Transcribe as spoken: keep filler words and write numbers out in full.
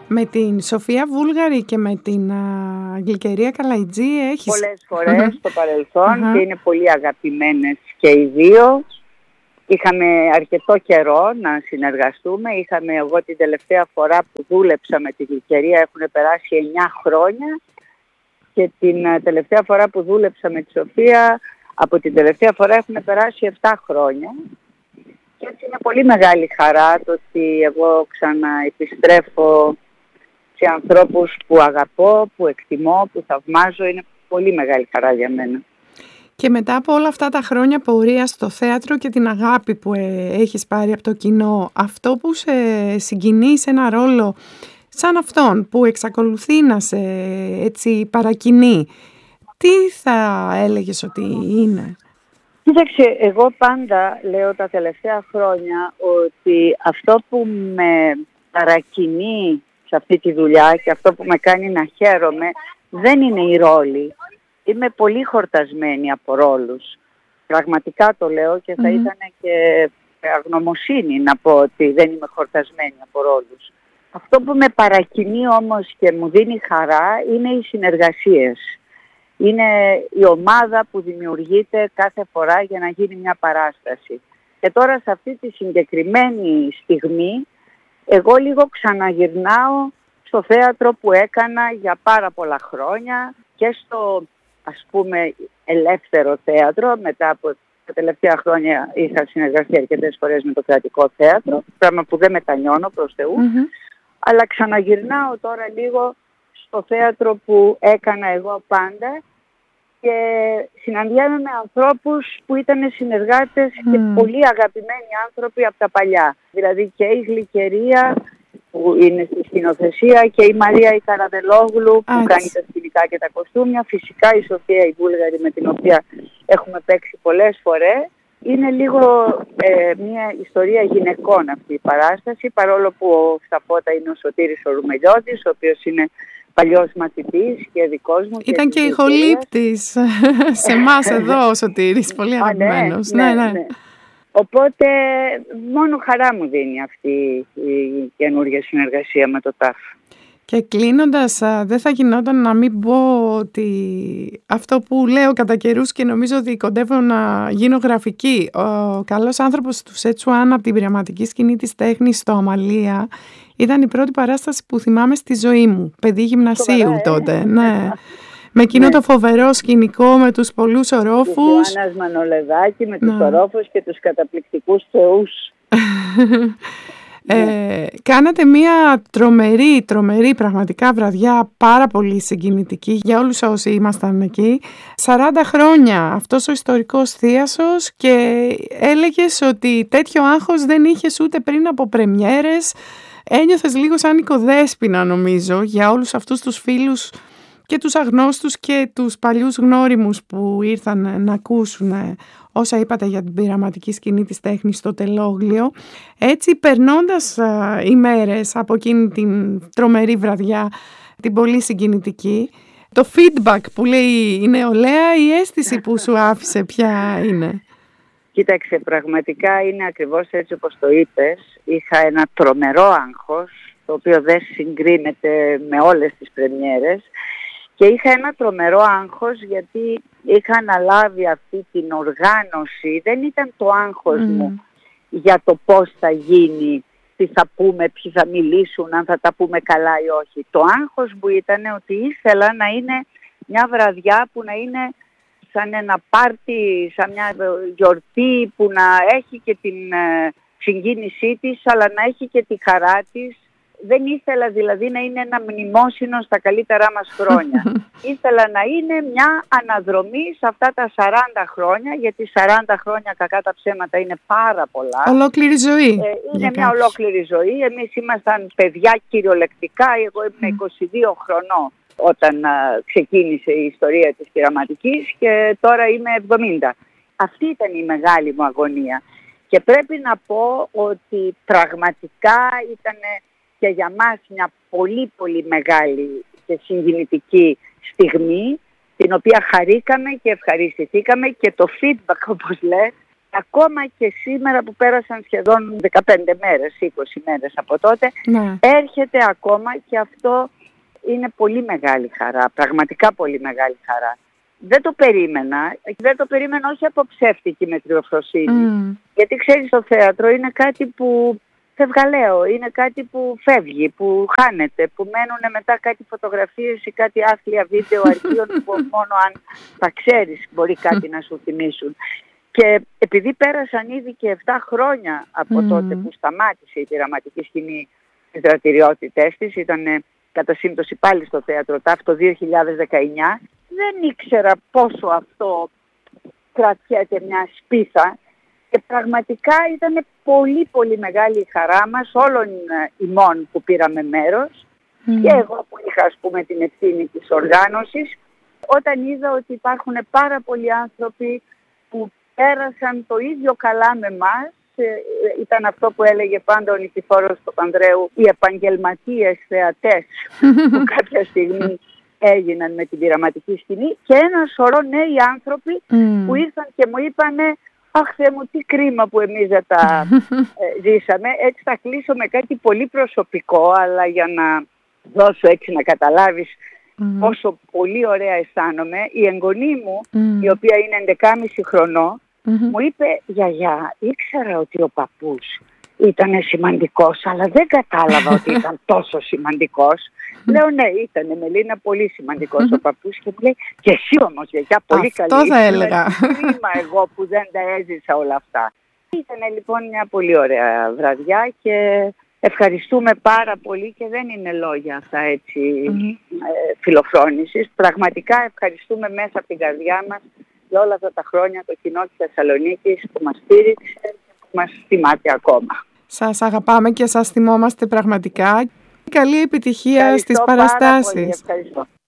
Με την Σοφία Βούλγαρη και με την Γλυκερία Καλαϊτζή έχεις... Πολλές φορές στο παρελθόν και είναι πολύ αγαπημένες και οι δύο. Είχαμε αρκετό καιρό να συνεργαστούμε. Είχαμε εγώ την τελευταία φορά που δούλεψα με τη Γλυκερία, έχουν περάσει εννιά χρόνια. Και την τελευταία φορά που δούλεψα με τη Σοφία, από την τελευταία φορά έχουν περάσει επτά χρόνια. Και έτσι είναι πολύ μεγάλη χαρά το ότι εγώ ξαναεπιστρέφω σε ανθρώπους που αγαπώ, που εκτιμώ, που θαυμάζω. Είναι πολύ μεγάλη χαρά για μένα. Και μετά από όλα αυτά τα χρόνια πορεία στο θέατρο και την αγάπη που ε, έχεις πάρει από το κοινό, αυτό που σε συγκινεί σε ένα ρόλο σαν αυτόν που εξακολουθεί να σε έτσι παρακινεί, τι θα έλεγες ότι είναι? Κοίταξε, εγώ πάντα λέω τα τελευταία χρόνια ότι αυτό που με παρακινεί σε αυτή τη δουλειά και αυτό που με κάνει να χαίρομαι δεν είναι οι ρόλοι. Είμαι πολύ χορτασμένη από ρόλους. Πραγματικά το λέω και θα mm-hmm. ήταν και αγνωμοσύνη να πω ότι δεν είμαι χορτασμένη από ρόλους. Αυτό που με παρακινεί όμως και μου δίνει χαρά είναι οι συνεργασίες. Είναι η ομάδα που δημιουργείται κάθε φορά για να γίνει μια παράσταση. Και τώρα σε αυτή τη συγκεκριμένη στιγμή εγώ λίγο ξαναγυρνάω στο θέατρο που έκανα για πάρα πολλά χρόνια και στο ας πούμε ελεύθερο θέατρο. Μετά από τα τελευταία χρόνια είχα συνεργαστεί αρκετές φορές με το κρατικό θέατρο, πράγμα που δεν μετανιώνω προς Θεού. Mm-hmm. Αλλά ξαναγυρνάω τώρα λίγο στο θέατρο που έκανα εγώ πάντα και συναντιέμαι με ανθρώπους που ήταν συνεργάτες mm. και πολύ αγαπημένοι άνθρωποι από τα παλιά. Δηλαδή και η Γλυκερία που είναι στη σκηνοθεσία και η Μαρία η Καραδελόγλου που Άξ. κάνει τα σκηνικά και τα κοστούμια. Φυσικά η Σοφία η Βούλγαρη με την οποία έχουμε παίξει πολλές φορές. Είναι λίγο ε, μια ιστορία γυναικών αυτή η παράσταση, παρόλο που ο στα φώτα είναι ο Σωτήρης ο Ρουμελιώτης, ο οποίος είναι παλιός μαθητής και δικός μου. Ήταν και, και ηχολήπτης σε εμάς εδώ ο Σωτήρης, πολύ αγαπημένος. Ναι, ναι, ναι, ναι. Οπότε μόνο χαρά μου δίνει αυτή η καινούργια συνεργασία με το ΤΑΦ. Και κλείνοντας, δεν θα γινόταν να μην πω ότι αυτό που λέω κατά καιρούς και νομίζω ότι κοντεύω να γίνω γραφική. Ο καλός άνθρωπος του Σέτσουάν από την πειραματική σκηνή της τέχνης στο Αμαλία ήταν η πρώτη παράσταση που θυμάμαι στη ζωή μου. Παιδί γυμνασίου Σοβαρά, τότε. Ε? Ναι. Με εκείνο ναι. το φοβερό σκηνικό με τους πολλούς ορόφους. Του Άννας Μανολεδάκη με τους ναι. ορόφους και τους καταπληκτικούς θεούς. Ε, κάνατε μια τρομερή, τρομερή πραγματικά βραδιά, πάρα πολύ συγκινητική για όλους όσοι ήμασταν εκεί. σαράντα χρόνια αυτός ο ιστορικός θίασος και έλεγες ότι τέτοιο άγχος δεν είχες ούτε πριν από πρεμιέρες. Ένιωθες λίγο σαν οικοδέσποινα νομίζω για όλους αυτούς τους φίλους και τους αγνώστους και τους παλιούς γνώριμους που ήρθαν να ακούσουν όσα είπατε για την πειραματική σκηνή της τέχνης στο Τελόγλιο. Έτσι, περνώντας α, ημέρες από εκείνη την τρομερή βραδιά, την πολύ συγκινητική, το feedback που λέει η νεολαία, η αίσθηση που σου άφησε ποια είναι? Κοίταξε, πραγματικά είναι ακριβώς έτσι όπως το είπες. Είχα ένα τρομερό άγχος, το οποίο δεν συγκρίνεται με όλες τις πρεμιέρες. Και είχα ένα τρομερό άγχος γιατί είχα αναλάβει αυτή την οργάνωση. Δεν ήταν το άγχος mm. μου για το πώς θα γίνει, τι θα πούμε, ποιοι θα μιλήσουν, αν θα τα πούμε καλά ή όχι. Το άγχος μου ήταν ότι ήθελα να είναι μια βραδιά που να είναι σαν ένα πάρτι, σαν μια γιορτή που να έχει και την ε, συγκίνησή της, αλλά να έχει και τη χαρά της. Δεν ήθελα δηλαδή να είναι ένα μνημόσυνο στα καλύτερά μας χρόνια. Ήθελα να είναι μια αναδρομή σε αυτά τα σαράντα χρόνια, γιατί σαράντα χρόνια κακά τα ψέματα είναι πάρα πολλά. Ολόκληρη ζωή. Ε, είναι μια ολόκληρη ζωή. Εμείς ήμασταν παιδιά κυριολεκτικά. Εγώ ήμουν είκοσι δύο χρονών όταν α, ξεκίνησε η ιστορία της πειραματικής και τώρα είμαι εβδομήντα. Αυτή ήταν η μεγάλη μου αγωνία. Και πρέπει να πω ότι πραγματικά ήταν και για μας μια πολύ πολύ μεγάλη και συγκινητική στιγμή, την οποία χαρήκαμε και ευχαριστηθήκαμε και το feedback, όπως λες, ακόμα και σήμερα που πέρασαν σχεδόν δεκαπέντε μέρες, είκοσι μέρες από τότε, ναι. έρχεται ακόμα και αυτό είναι πολύ μεγάλη χαρά, πραγματικά πολύ μεγάλη χαρά. Δεν το περίμενα, δεν το περίμενα όχι από ψεύτικη μετριοφροσύνη, mm. γιατί ξέρεις το θέατρο είναι κάτι που φευγαλαίο, είναι κάτι που φεύγει, που χάνεται, που μένουν μετά κάτι φωτογραφίες ή κάτι άθλια βίντεο αρχείων που μόνο αν τα ξέρεις μπορεί κάτι να σου θυμίσουν. Και επειδή πέρασαν ήδη και επτά χρόνια από mm. τότε που σταμάτησε η πειραματική σκηνή στις δραστηριότητες της, ήταν κατά σύμπτωση πάλι στο Θέατρο ΤΑΦ το δύο χιλιάδες δεκαεννιά, δεν ήξερα πόσο αυτό κρατιέται μια σπίθα και πραγματικά ήταν πολύ πολύ μεγάλη η χαρά μας όλων ημών που πήραμε μέρος mm. και εγώ που είχα ας πούμε την ευθύνη της οργάνωσης, όταν είδα ότι υπάρχουν πάρα πολλοί άνθρωποι που πέρασαν το ίδιο καλά με μας. Ήταν αυτό που έλεγε πάντα ο Νικηφόρος Παπανδρέου, οι επαγγελματίες θεατές που κάποια στιγμή έγιναν με την πειραματική σκηνή, και ένα σωρό νέοι άνθρωποι mm. που ήρθαν και μου είπανε «Αχ Θεέ μου, τι κρίμα που εμείς δεν τα ε, ζήσαμε». Έτσι θα κλείσω με κάτι πολύ προσωπικό, αλλά για να δώσω έτσι να καταλάβεις mm. πόσο πολύ ωραία αισθάνομαι. Η εγγονή μου, mm. η οποία είναι έντεκάμισι χρονών, Mm-hmm. μου είπε «Γιαγιά, ήξερα ότι ο παππούς ήταν σημαντικός, αλλά δεν κατάλαβα ότι ήταν τόσο σημαντικός». Λέω «Ναι, ήταν Μελίνα πολύ σημαντικός ο παππούς». Και μου λέει «Και εσύ όμως, γιαγιά, πολύ καλή». Αυτό θα έλεγα. Κρίμα εγώ που δεν τα έζησα όλα αυτά. Ήταν λοιπόν μια πολύ ωραία βραδιά και ευχαριστούμε πάρα πολύ, και δεν είναι λόγια αυτά έτσι mm-hmm. ε, φιλοφρόνησης. Πραγματικά ευχαριστούμε μέσα από την καρδιά μας για όλα αυτά τα χρόνια το κοινό της Θεσσαλονίκης που μας στήριξε και που μας θυμάται ακόμα. Σας αγαπάμε και σας θυμόμαστε πραγματικά. Καλή επιτυχία στις παραστάσεις. Ευχαριστώ.